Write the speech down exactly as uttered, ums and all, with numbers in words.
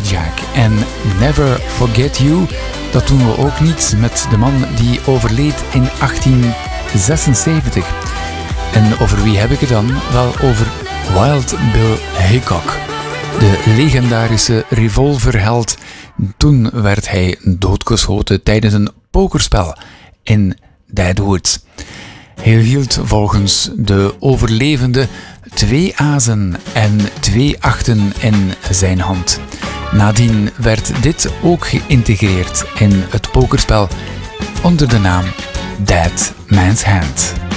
Jack. En Never Forget You, dat doen we ook niet met de man die overleed in achttien zesenzeventig. En over wie heb ik het dan? Wel, over Wild Bill Hickok, de legendarische revolverheld. Toen werd hij doodgeschoten tijdens een pokerspel in Deadwood. Hij hield volgens de overlevende twee azen en twee achten in zijn hand. Nadien werd dit ook geïntegreerd in het pokerspel onder de naam Dead Man's Hand.